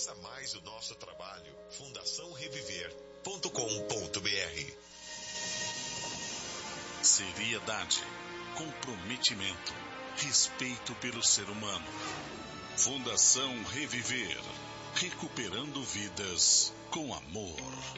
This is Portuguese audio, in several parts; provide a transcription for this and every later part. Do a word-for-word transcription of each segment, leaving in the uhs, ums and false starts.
Conheça mais o nosso trabalho, fundação reviver ponto com ponto br. Seriedade, comprometimento, respeito pelo ser humano. Fundação Reviver, recuperando vidas com amor.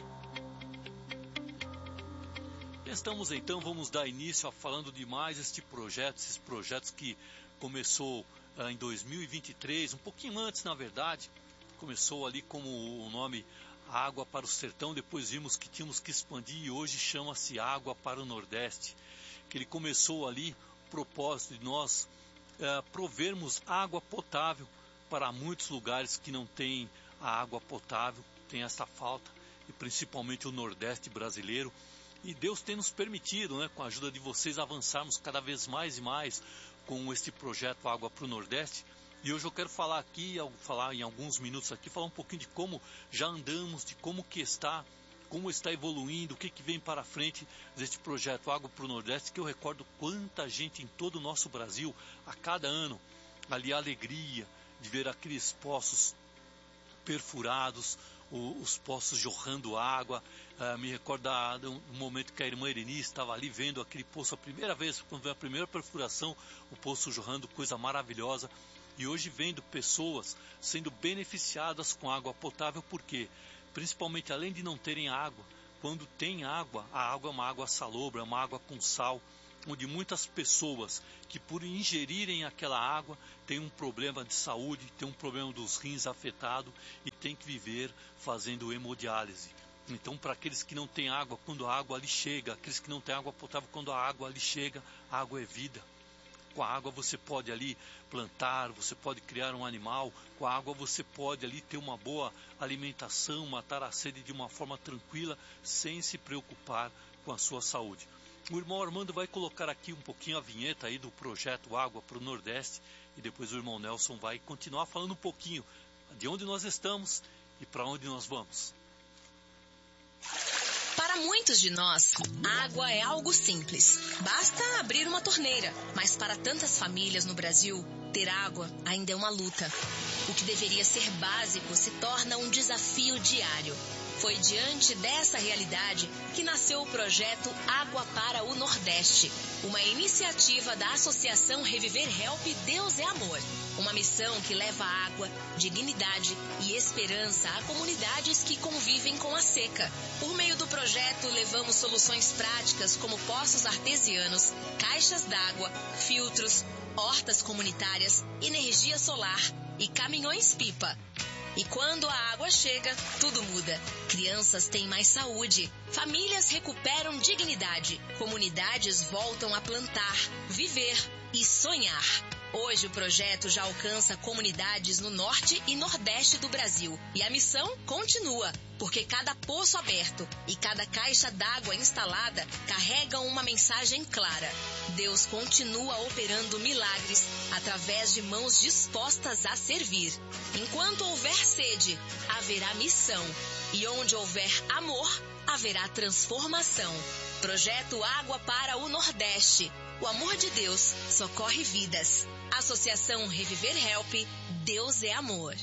Estamos então, vamos dar início a falando de mais este projeto, esses projetos que começou uh, em dois mil e vinte e três, um pouquinho antes na verdade, começou ali como o nome Água para o Sertão, depois vimos que tínhamos que expandir e hoje chama-se Água para o Nordeste, que ele começou ali, o propósito de nós uh, provermos água potável para muitos lugares que não têm a água potável, tem essa falta, e principalmente o Nordeste brasileiro. E Deus tem nos permitido, né, com a ajuda de vocês, avançarmos cada vez mais e mais com este projeto Água para o Nordeste. E hoje eu quero falar aqui, falar em alguns minutos aqui, falar um pouquinho de como já andamos, de como que está, como está evoluindo, o que, que vem para frente deste projeto Água para o Nordeste, que eu recordo quanta gente em todo o nosso Brasil, a cada ano, ali a alegria de ver aqueles poços perfurados, os poços jorrando água. Uh, me recordo do momento que a irmã Erenice estava ali vendo aquele poço a primeira vez, quando veio a primeira perfuração, o poço jorrando, coisa maravilhosa. E hoje vendo pessoas sendo beneficiadas com água potável, porque principalmente além de não terem água, quando tem água, a água é uma água salobra, é uma água com sal, onde muitas pessoas que por ingerirem aquela água têm um problema de saúde, têm um problema dos rins afetado e têm que viver fazendo hemodiálise. Então, para aqueles que não têm água, quando a água ali chega, aqueles que não têm água potável, quando a água ali chega, a água é vida. Com a água você pode ali plantar, você pode criar um animal, com a água você pode ali ter uma boa alimentação, matar a sede de uma forma tranquila, sem se preocupar com a sua saúde. O irmão Armando vai colocar aqui um pouquinho a vinheta aí do projeto Água para o Nordeste e depois o irmão Nelson vai continuar falando um pouquinho de onde nós estamos e para onde nós vamos. Para muitos de nós, água é algo simples. Basta abrir uma torneira. Mas para tantas famílias no Brasil, ter água ainda é uma luta. O que deveria ser básico se torna um desafio diário. Foi diante dessa realidade que nasceu o projeto Água para o Nordeste, uma iniciativa da Associação Reviver Help Deus é Amor. Uma missão que leva água, dignidade e esperança a comunidades que convivem com a seca. Por meio do projeto, levamos soluções práticas como poços artesianos, caixas d'água, filtros, hortas comunitárias, energia solar e caminhões-pipa. E quando a água chega, tudo muda. Crianças têm mais saúde, famílias recuperam dignidade, comunidades voltam a plantar, viver e sonhar. Hoje o projeto já alcança comunidades no norte e nordeste do Brasil. E a missão continua, porque cada poço aberto e cada caixa d'água instalada carregam uma mensagem clara. Deus continua operando milagres através de mãos dispostas a servir. Enquanto houver sede, haverá missão. E onde houver amor, haverá transformação. Projeto Água para o Nordeste. O amor de Deus socorre vidas. Associação Reviver Help, Deus é Amor.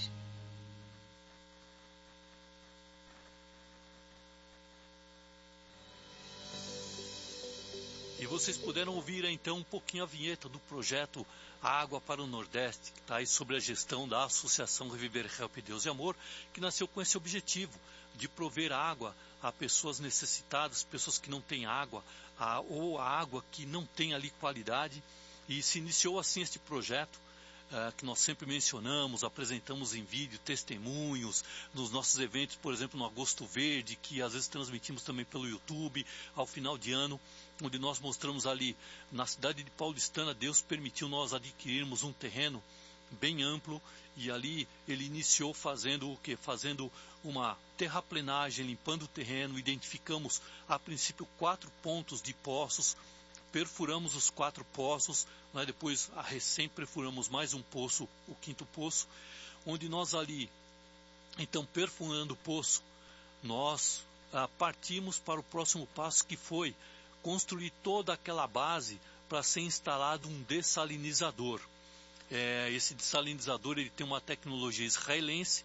E vocês puderam ouvir então um pouquinho a vinheta do projeto Água para o Nordeste, que está aí sobre a gestão da Associação Reviver Help Deus e Amor, que nasceu com esse objetivo de prover água a pessoas necessitadas, pessoas que não têm água, a, ou a água que não tem ali qualidade. E se iniciou assim este projeto, uh, que nós sempre mencionamos, apresentamos em vídeo, testemunhos, nos nossos eventos, por exemplo, no Agosto Verde, que às vezes transmitimos também pelo YouTube, ao final de ano, onde nós mostramos ali, na cidade de Paulistana, Deus permitiu nós adquirirmos um terreno bem amplo, e ali ele iniciou fazendo o quê? Fazendo uma terraplenagem, limpando o terreno, identificamos a princípio quatro pontos de poços, perfuramos os quatro poços, né? Depois a recém perfuramos mais um poço, o quinto poço, onde nós ali, então perfurando o poço, nós ah, partimos para o próximo passo, que foi construir toda aquela base para ser instalado um dessalinizador. É, esse dessalinizador ele tem uma tecnologia israelense,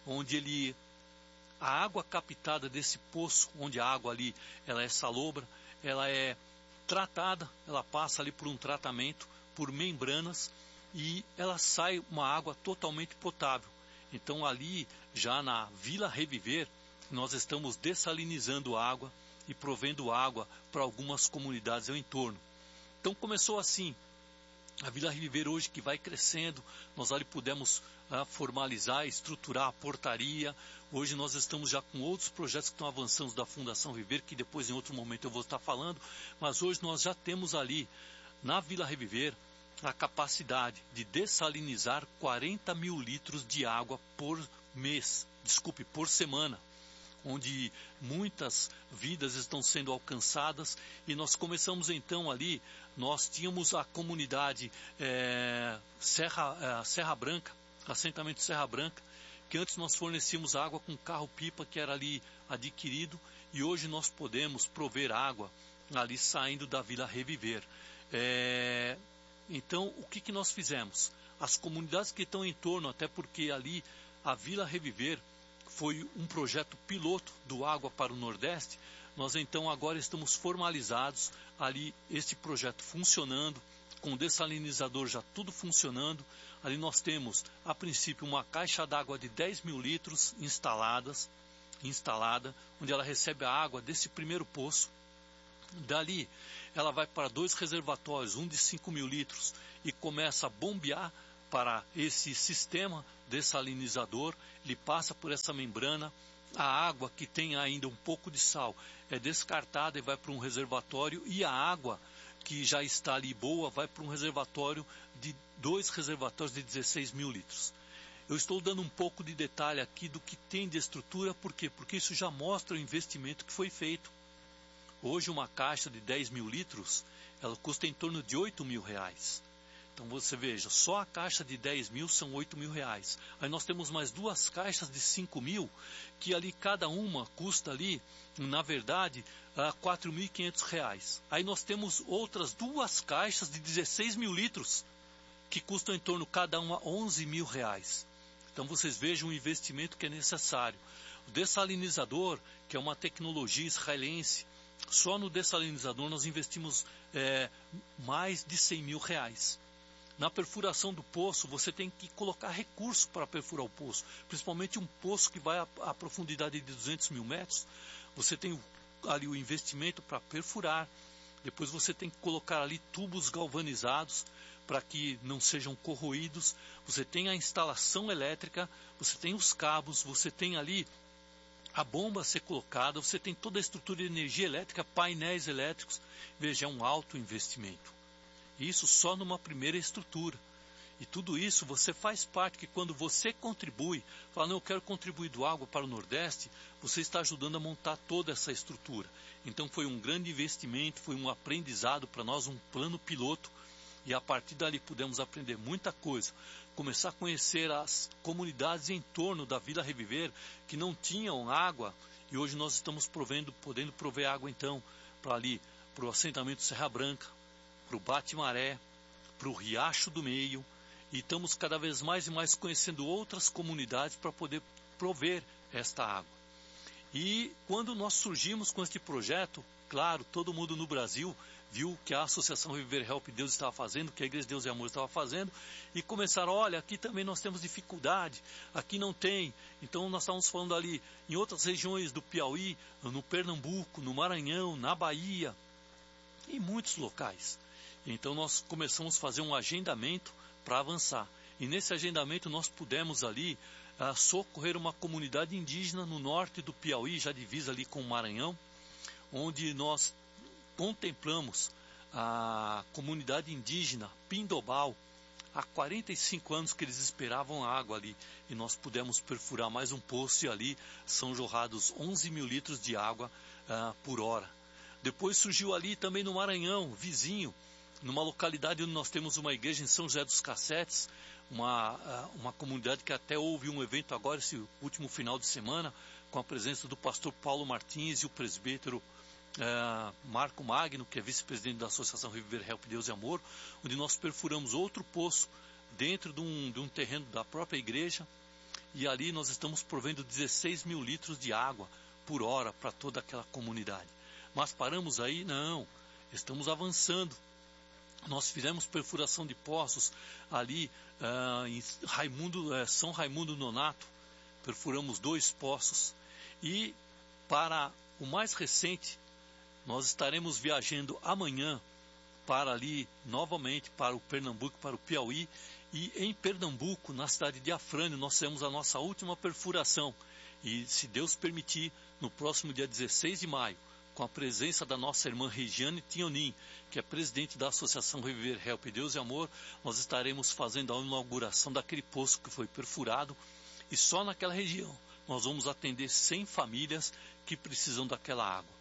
onde ele, a água captada desse poço, onde a água ali ela é salobra, ela é tratada, ela passa ali por um tratamento, por membranas, e ela sai uma água totalmente potável. Então ali, já na Vila Reviver, nós estamos dessalinizando água e provendo água para algumas comunidades ao entorno. Então começou assim, a Vila Reviver hoje que vai crescendo, nós ali pudemos ah, formalizar, estruturar a portaria. Hoje nós estamos já com outros projetos que estão avançando da Fundação Reviver, que depois em outro momento eu vou estar falando, mas hoje nós já temos ali, na Vila Reviver, a capacidade de dessalinizar quarenta mil litros de água por mês, desculpe, por semana, onde muitas vidas estão sendo alcançadas. E nós começamos então ali, nós tínhamos a comunidade é, Serra, é, Serra Branca, assentamento Serra Branca, que antes nós fornecíamos água com carro-pipa que era ali adquirido, e hoje nós podemos prover água ali saindo da Vila Reviver. É, então, o que, que nós fizemos? As comunidades que estão em torno, até porque ali a Vila Reviver foi um projeto piloto do Água para o Nordeste, nós então agora estamos formalizados ali, este projeto funcionando, com o dessalinizador já tudo funcionando. Ali nós temos, a princípio, uma caixa d'água de dez mil litros instaladas, instalada, onde ela recebe a água desse primeiro poço. Dali, ela vai para dois reservatórios, um de cinco mil litros, e começa a bombear para esse sistema dessalinizador. Ele passa por essa membrana, a água que tem ainda um pouco de sal é descartada e vai para um reservatório, e a água que já está ali boa vai para um reservatório de dois reservatórios de dezesseis mil litros. Eu estou dando um pouco de detalhe aqui do que tem de estrutura, por quê? Porque isso já mostra o investimento que foi feito. Hoje uma caixa de dez mil litros, ela custa em torno de oito mil reais. Então você veja, só a caixa de dez mil são oito mil reais. Aí nós temos mais duas caixas de cinco mil, que ali cada uma custa ali, na verdade, quatro mil e quinhentos reais. Aí nós temos outras duas caixas de dezesseis mil litros, que custam em torno cada uma onze mil reais. Então vocês vejam o investimento que é necessário. O dessalinizador, que é uma tecnologia israelense, só no dessalinizador nós investimos é, mais de cem mil reais. Na perfuração do poço, você tem que colocar recurso para perfurar o poço, principalmente um poço que vai a, a profundidade de duzentos mil metros. Você tem o, ali o investimento para perfurar, depois você tem que colocar ali tubos galvanizados para que não sejam corroídos, você tem a instalação elétrica, você tem os cabos, você tem ali a bomba a ser colocada, você tem toda a estrutura de energia elétrica, painéis elétricos. Veja, é um alto investimento. Isso só numa primeira estrutura. E tudo isso você faz parte, que quando você contribui, fala, não, eu quero contribuir do Água para o Nordeste, você está ajudando a montar toda essa estrutura. Então foi um grande investimento, foi um aprendizado para nós, um plano piloto, e a partir dali pudemos aprender muita coisa. Começar a conhecer as comunidades em torno da Vila Reviver, que não tinham água, e hoje nós estamos provendo, podendo prover água então, para ali, para o assentamento Serra Branca, para o Bate-Maré, para o Riacho do Meio, e estamos cada vez mais e mais conhecendo outras comunidades para poder prover esta água. E quando nós surgimos com este projeto, claro, todo mundo no Brasil viu que a Associação Reviver Help Deus estava fazendo, que a Igreja Deus e Amor estava fazendo, e começaram, olha, aqui também nós temos dificuldade, aqui não tem. Então nós estávamos falando ali em outras regiões do Piauí, no Pernambuco, no Maranhão, na Bahia, em muitos locais. Então nós começamos a fazer um agendamento para avançar. E nesse agendamento nós pudemos ali uh, socorrer uma comunidade indígena no norte do Piauí, já divisa ali com o Maranhão, onde nós contemplamos a comunidade indígena Pindobal. Há quarenta e cinco anos que eles esperavam água ali, e nós pudemos perfurar mais um poço, e ali são jorrados onze mil litros de água uh, por hora. Depois surgiu ali também no Maranhão, vizinho, numa localidade onde nós temos uma igreja em São José dos Cassetes, uma, uma comunidade que até houve um evento agora, esse último final de semana, com a presença do pastor Paulo Martins e o presbítero é, Marco Magno, que é vice-presidente da Associação Reviver Help Deus e Amor, onde nós perfuramos outro poço dentro de um, de um terreno da própria igreja, e ali nós estamos provendo dezesseis mil litros de água por hora para toda aquela comunidade. Mas paramos aí? Não, estamos avançando. Nós fizemos perfuração de poços ali uh, em Raimundo, uh, São Raimundo Nonato, perfuramos dois poços, e para o mais recente, nós estaremos viajando amanhã para ali, novamente, para o Pernambuco, para o Piauí, e em Pernambuco, na cidade de Afrânio, nós temos a nossa última perfuração, e se Deus permitir, no próximo dia dezesseis de maio, com a presença da nossa irmã Regiane Tinhonin, que é presidente da Associação Reviver Help Deus e Amor, nós estaremos fazendo a inauguração daquele poço que foi perfurado, e só naquela região nós vamos atender cem famílias que precisam daquela água.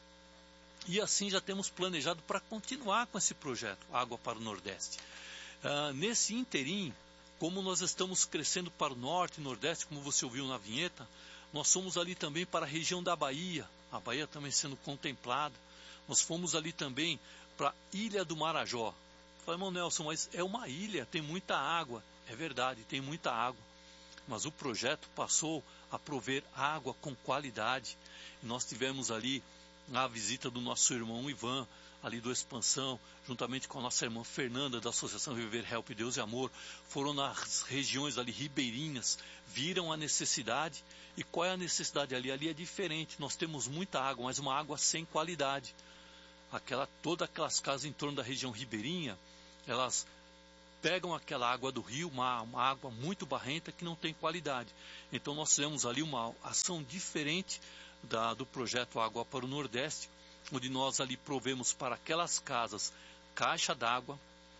E assim já temos planejado para continuar com esse projeto, Água para o Nordeste. Uh, nesse interim, como nós estamos crescendo para o Norte e Nordeste, como você ouviu na vinheta, nós fomos ali também para a região da Bahia, a Bahia também sendo contemplada. Nós fomos ali também para a Ilha do Marajó. Falei, irmão Nelson, mas é uma ilha, tem muita água. É verdade, tem muita água. Mas o projeto passou a prover água com qualidade. E nós tivemos ali a visita do nosso irmão Ivan, ali do Expansão, juntamente com a nossa irmã Fernanda, da Associação Viver Help Deus e Amor, foram nas regiões ali ribeirinhas, viram a necessidade. E qual é a necessidade ali? Ali é diferente, nós temos muita água, mas uma água sem qualidade. Aquela, todas aquelas casas em torno da região ribeirinha, elas pegam aquela água do rio, uma, uma água muito barrenta que não tem qualidade. Então nós fizemos ali uma ação diferente da, do projeto Água para o Nordeste, onde nós ali provemos para aquelas casas caixa d'água,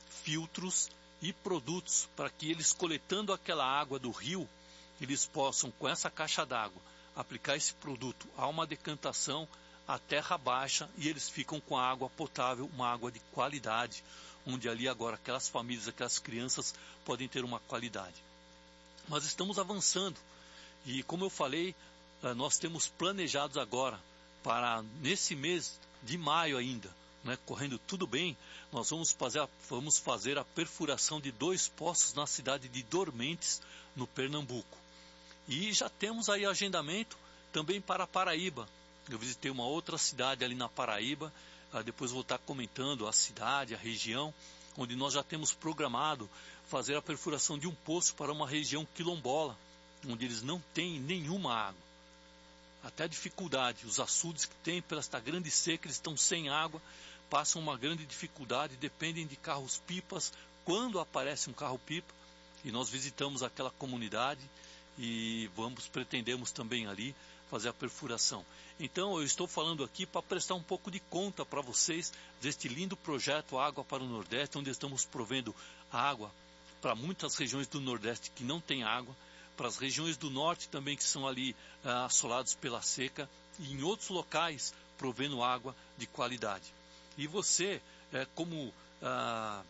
filtros e produtos, para que eles, coletando aquela água do rio, eles possam, com essa caixa d'água, aplicar esse produto a uma decantação, a terra baixa, e eles ficam com a água potável, uma água de qualidade, onde ali agora aquelas famílias, aquelas crianças podem ter uma qualidade. Mas estamos avançando, e como eu falei, nós temos planejados agora, para nesse mês de maio ainda, né, correndo tudo bem, nós vamos fazer, a, vamos fazer a perfuração de dois poços na cidade de Dormentes, no Pernambuco. E já temos aí agendamento também para Paraíba. Eu visitei uma outra cidade ali na Paraíba, depois vou estar comentando a cidade, a região, onde nós já temos programado fazer a perfuração de um poço para uma região quilombola, onde eles não têm nenhuma água. Até a dificuldade, os açudes que tem, pela esta grande seca, eles estão sem água, passam uma grande dificuldade, dependem de carros-pipas, quando aparece um carro-pipa, e nós visitamos aquela comunidade, e vamos, pretendemos também ali fazer a perfuração. Então eu estou falando aqui para prestar um pouco de conta para vocês deste lindo projeto Água para o Nordeste, onde estamos provendo água para muitas regiões do Nordeste que não tem água, para as regiões do Norte também que são ali ah, assolados pela seca, e em outros locais provendo água de qualidade. E você, é, como ah,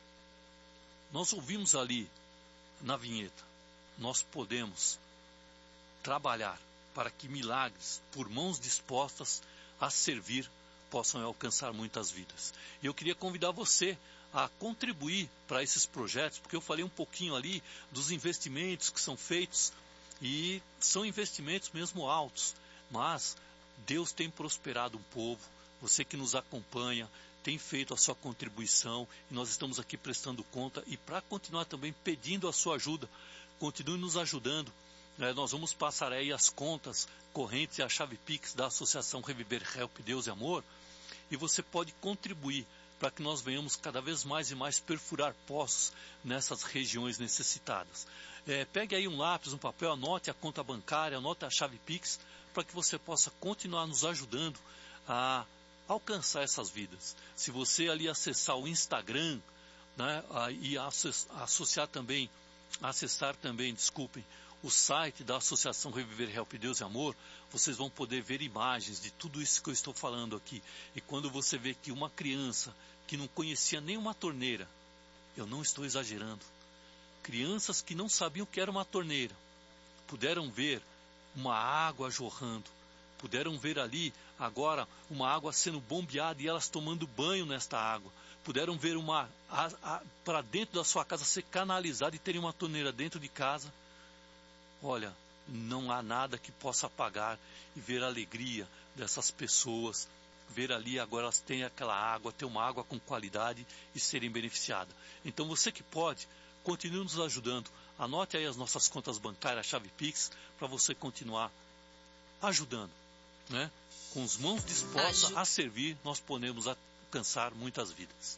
nós ouvimos ali na vinheta, nós podemos trabalhar para que milagres, por mãos dispostas a servir, possam alcançar muitas vidas. E eu queria convidar você a contribuir para esses projetos, porque eu falei um pouquinho ali dos investimentos que são feitos, e são investimentos mesmo altos, mas Deus tem prosperado um povo, você que nos acompanha, tem feito a sua contribuição, e nós estamos aqui prestando conta, e para continuar também pedindo a sua ajuda, continue nos ajudando. É, nós vamos passar aí as contas correntes e a chave Pix da Associação Reviver Help Deus e Amor, e você pode contribuir para que nós venhamos cada vez mais e mais perfurar poços nessas regiões necessitadas. É, pegue aí um lápis, um papel, anote a conta bancária, anote a chave Pix, para que você possa continuar nos ajudando a alcançar essas vidas. Se você ali acessar o Instagram, né, e associar também, acessar também, desculpem, o site da Associação Reviver Help Deus e Amor, vocês vão poder ver imagens de tudo isso que eu estou falando aqui. E quando você vê que uma criança que não conhecia nenhuma torneira, eu não estou exagerando, crianças que não sabiam o que era uma torneira, puderam ver uma água jorrando, puderam ver ali agora uma água sendo bombeada e elas tomando banho nesta água, puderam ver uma para dentro da sua casa ser canalizada e terem uma torneira dentro de casa. Olha, não há nada que possa apagar e ver a alegria dessas pessoas, ver ali agora elas têm aquela água, ter uma água com qualidade e serem beneficiadas. Então você que pode, continue nos ajudando. Anote aí as nossas contas bancárias, a chave Pix, para você continuar ajudando, né? Com as mãos dispostas Aju... a servir, nós podemos alcançar muitas vidas.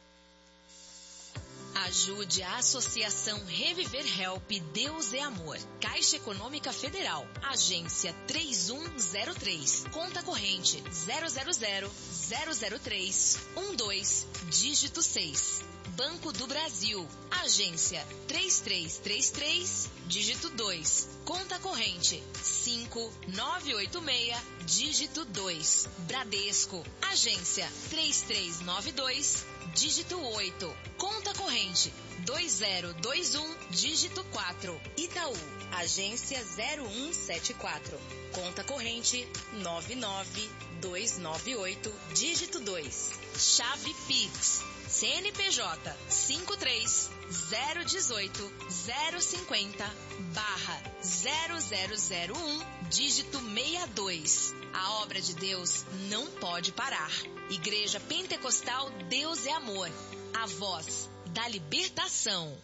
Ajude a Associação Reviver Help Deus é Amor. Caixa Econômica Federal. Agência três um zero três. Conta corrente zero zero zero zero zero três um dois, dígito seis. Banco do Brasil. Agência três três três três, dígito dois. Conta corrente cinco nove oito seis, dígito dois. Bradesco. Agência três três nove dois, dígito oito. Conta corrente dois zero dois um, dígito quatro. Itaú. Agência zero um sete quatro. Conta corrente nove nove dois nove oito, dígito dois. Chave Pix. C N P J cinco três zero um oito zero cinquenta barra zero zero zero um, dígito sessenta e dois. A obra de Deus não pode parar. Igreja Pentecostal Deus é Amor. A voz da libertação.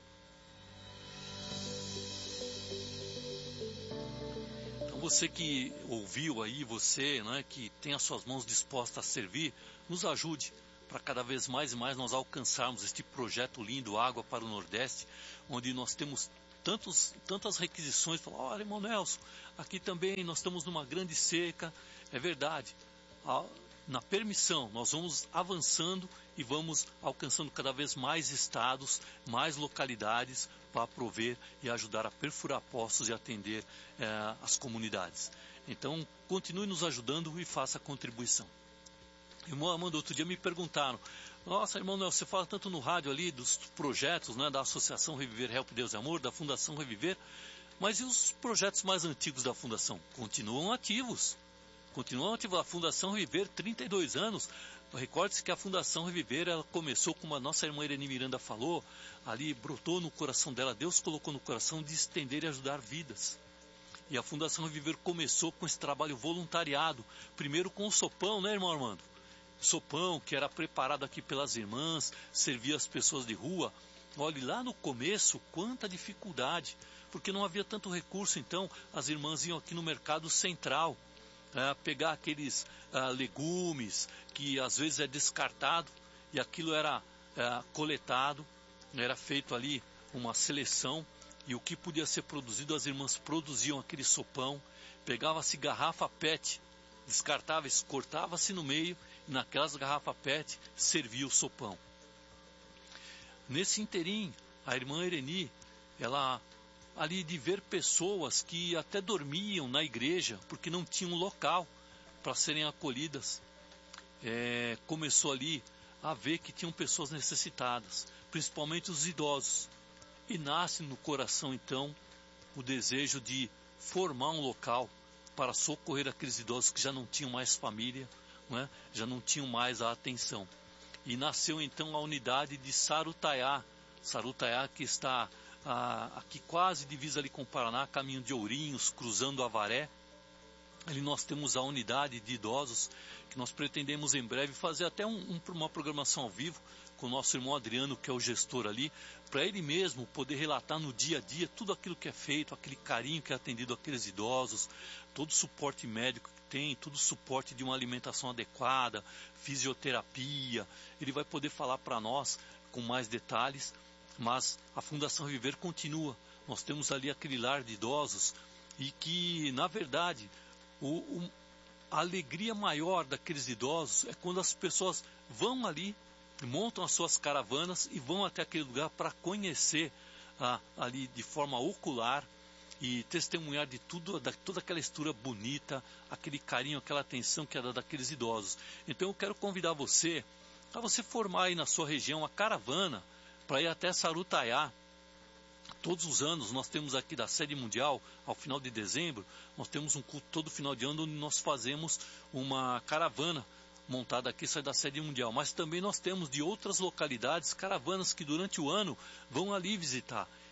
Então você que ouviu aí, você, né, que tem as suas mãos dispostas a servir, nos ajude para cada vez mais e mais nós alcançarmos este projeto lindo, Água para o Nordeste, onde nós temos tantos, tantas requisições. Falar, olha, irmão Nelson, aqui também nós estamos numa grande seca. É verdade. Na permissão, nós vamos avançando e vamos alcançando cada vez mais estados, mais localidades para prover e ajudar a perfurar poços e atender eh, as comunidades. Então, continue nos ajudando e faça a contribuição. Irmão Amanda, outro dia me perguntaram, nossa, irmão Nelson, você fala tanto no rádio ali dos projetos, né, da Associação Reviver Help Deus e Amor, da Fundação Reviver, mas e os projetos mais antigos da Fundação? Continuam ativos. Continuam ativos. A Fundação Reviver, trinta e dois anos. Recorde-se que a Fundação Reviver, ela começou, como a nossa irmã Irene Miranda falou, ali brotou no coração dela, Deus colocou no coração de estender e ajudar vidas. E a Fundação Reviver começou com esse trabalho voluntariado, primeiro com o sopão, né, irmão Armando? Sopão que era preparado aqui pelas irmãs, servia as pessoas de rua. Olhe, lá no começo, quanta dificuldade, porque não havia tanto recurso, então as irmãs iam aqui no mercado central, é, pegar aqueles é, legumes que às vezes é descartado, e aquilo era é, coletado, era feito ali uma seleção, e o que podia ser produzido, as irmãs produziam aquele sopão, pegava-se garrafa pet, descartáveis, cortava-se no meio, e naquelas garrafas pet servia o sopão. Nesse interim, a irmã Ireni, ela ali de ver pessoas que até dormiam na igreja, porque não tinham local para serem acolhidas, é, começou ali a ver que tinham pessoas necessitadas, principalmente os idosos, e nasce no coração então o desejo de formar um local para socorrer aqueles idosos que já não tinham mais família, não é? Já não tinham mais a atenção. E nasceu então a unidade de Sarutaiá, Sarutaiá que está ah, aqui quase divisa ali com o Paraná, caminho de Ourinhos, cruzando Avaré. Ali nós temos a unidade de idosos, que nós pretendemos em breve fazer até um, um, uma programação ao vivo com o nosso irmão Adriano, que é o gestor ali, para ele mesmo poder relatar no dia a dia tudo aquilo que é feito, aquele carinho que é atendido àqueles idosos, todo o suporte médico que tem, todo o suporte de uma alimentação adequada, fisioterapia. Ele vai poder falar para nós com mais detalhes, mas a Fundação Reviver continua. Nós temos ali aquele lar de idosos e que, na verdade, o, o, a alegria maior daqueles idosos é quando as pessoas vão ali, montam as suas caravanas e vão até aquele lugar para conhecer ah, ali de forma ocular e testemunhar de tudo, da, toda aquela história bonita, aquele carinho, aquela atenção que é dada daqueles idosos. Então eu quero convidar você a você formar aí na sua região uma caravana para ir até Sarutaiá. Todos os anos nós temos aqui da sede mundial, ao final de dezembro, nós temos um culto todo final de ano onde nós fazemos uma caravana montada aqui, sai da sede mundial. Mas também nós temos de outras localidades caravanas que durante o ano vão ali visitar.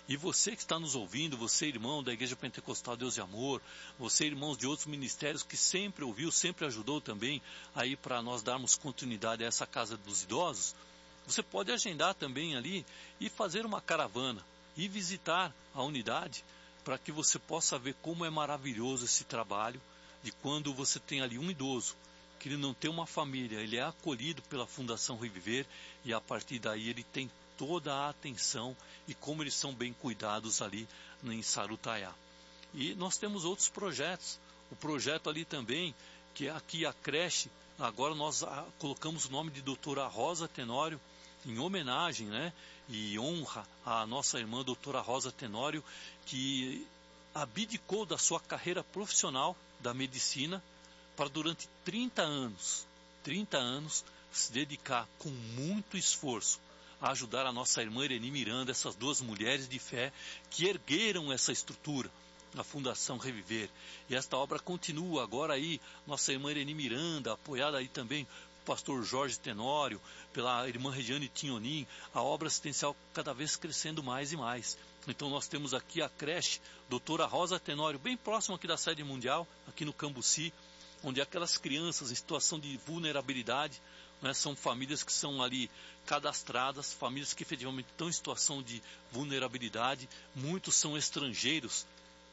E você que está nos ouvindo, você irmão da Igreja Pentecostal Deus e Amor, você irmãos de outros ministérios que sempre ouviu, sempre ajudou também aí para nós darmos continuidade a essa Casa dos Idosos, você pode agendar também ali e fazer uma caravana e visitar a unidade para que você possa ver como é maravilhoso esse trabalho de quando você tem ali um idoso, que ele não tem uma família, ele é acolhido pela Fundação Reviver e a partir daí ele tem toda a atenção e como eles são bem cuidados ali em Sarutaiá. E nós temos outros projetos, o projeto ali também, que é aqui a creche, agora nós a, colocamos o nome de doutora Rosa Tenório, em homenagem, né, e honra à nossa irmã doutora Rosa Tenório, que abdicou da sua carreira profissional da medicina para durante trinta anos, trinta anos, se dedicar com muito esforço a ajudar a nossa irmã Ireni Miranda, essas duas mulheres de fé que ergueram essa estrutura, a Fundação Reviver. E esta obra continua agora aí, nossa irmã Ireni Miranda, apoiada aí também pelo pastor Jorge Tenório, pela irmã Regiane Tinhonin, a obra assistencial cada vez crescendo mais e mais. Então nós temos aqui a creche doutora Rosa Tenório, bem próximo aqui da sede mundial, aqui no Cambuci, onde aquelas crianças em situação de vulnerabilidade, né, são famílias que são ali cadastradas, famílias que efetivamente estão em situação de vulnerabilidade, muitos são estrangeiros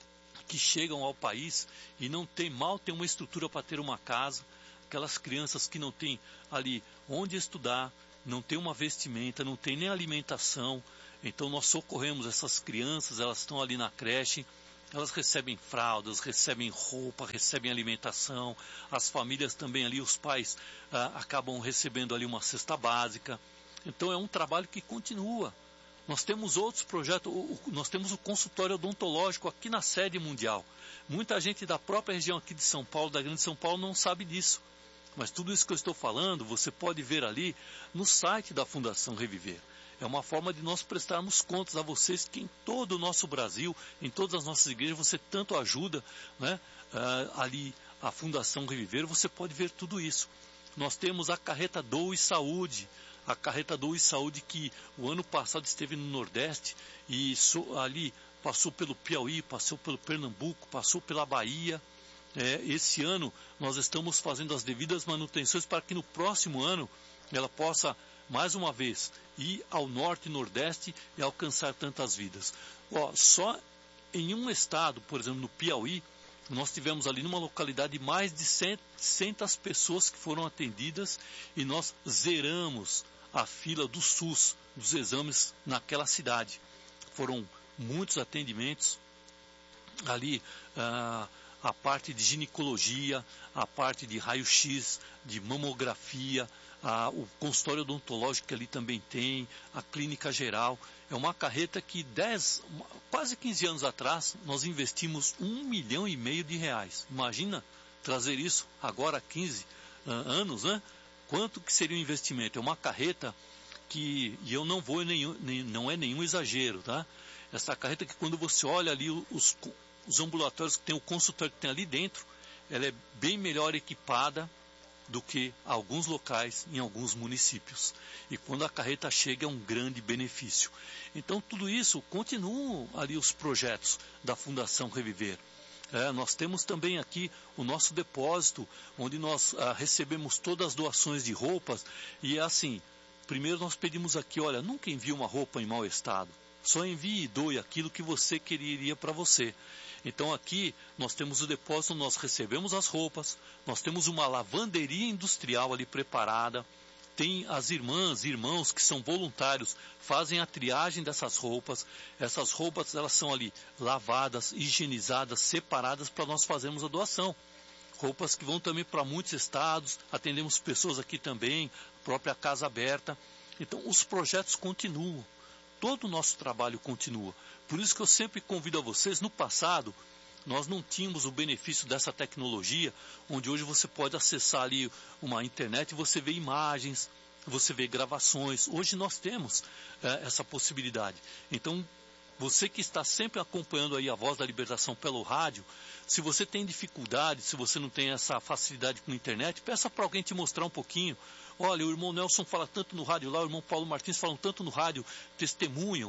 que chegam ao país e não tem, mal tem uma estrutura para ter uma casa, aquelas crianças que não têm ali onde estudar, não tem uma vestimenta, não tem nem alimentação. Então nós socorremos essas crianças, elas estão ali na creche, elas recebem fraldas, recebem roupa, recebem alimentação, as famílias também ali, os pais ah, acabam recebendo ali uma cesta básica. Então é um trabalho que continua. Nós temos outros projetos, nós temos o consultório odontológico aqui na sede mundial. Muita gente da própria região aqui de São Paulo, da Grande São Paulo, não sabe disso. Mas tudo isso que eu estou falando, você pode ver ali no site da Fundação Reviver. É uma forma de nós prestarmos contas a vocês que em todo o nosso Brasil, em todas as nossas igrejas, você tanto ajuda, né, uh, ali a Fundação Reviver, você pode ver tudo isso. Nós temos a carreta Doe Saúde, a carreta Doe Saúde que o ano passado esteve no Nordeste e so, ali passou pelo Piauí, passou pelo Pernambuco, passou pela Bahia. É, esse ano nós estamos fazendo as devidas manutenções para que no próximo ano ela possa mais uma vez ir ao norte e nordeste e alcançar tantas vidas. Ó, só em um estado, por exemplo, no Piauí, nós tivemos ali numa localidade mais de seiscentas pessoas que foram atendidas e nós zeramos a fila do SUS, dos exames naquela cidade. Foram muitos atendimentos ali, ah, a parte de ginecologia, a parte de raio-x, de mamografia, a, o consultório odontológico que ali também tem, a clínica geral. É uma carreta que dez, quase quinze anos atrás nós investimos um milhão e meio de reais. Imagina trazer isso agora há quinze uh, anos, né? Quanto que seria o investimento? É uma carreta que, e eu não vou nenhum, nem, não é nenhum exagero, tá? Essa carreta que quando você olha ali os, os ambulatórios que tem, o consultório que tem ali dentro, ela é bem melhor equipada do que alguns locais em alguns municípios. E quando a carreta chega é um grande benefício. Então tudo isso, continuam ali os projetos da Fundação Reviver. É, nós temos também aqui o nosso depósito, onde nós ah, recebemos todas as doações de roupas. E é assim, primeiro nós pedimos aqui, olha, nunca envie uma roupa em mau estado. Só envie e doe aquilo que você queria para você. Então aqui nós temos o depósito, nós recebemos as roupas, nós temos uma lavanderia industrial ali preparada, tem as irmãs e irmãos que são voluntários, fazem a triagem dessas roupas, essas roupas elas são ali lavadas, higienizadas, separadas para nós fazermos a doação. Roupas que vão também para muitos estados, atendemos pessoas aqui também, a própria Casa Aberta. Então os projetos continuam. Todo o nosso trabalho continua. Por isso que eu sempre convido a vocês, no passado, nós não tínhamos o benefício dessa tecnologia, onde hoje você pode acessar ali uma internet e você vê imagens, você vê gravações. Hoje nós temos é, essa possibilidade. Então, você que está sempre acompanhando aí a Voz da Libertação pelo rádio, se você tem dificuldade, se você não tem essa facilidade com a internet, peça para alguém te mostrar um pouquinho. Olha, o irmão Nelson fala tanto no rádio lá, o irmão Paulo Martins falam tanto no rádio, testemunham.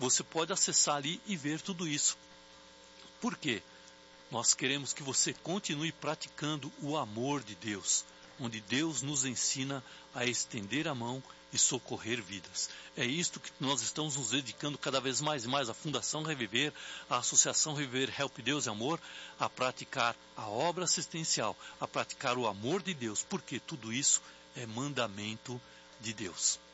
você pode acessar ali e ver tudo isso. Por quê? Nós queremos que você continue praticando o amor de Deus, onde Deus nos ensina a estender a mão e socorrer vidas. É isto que nós estamos nos dedicando cada vez mais e mais, a Fundação Reviver, a Associação Reviver Help Deus e Amor, a praticar a obra assistencial, a praticar o amor de Deus, porque tudo isso é mandamento de Deus.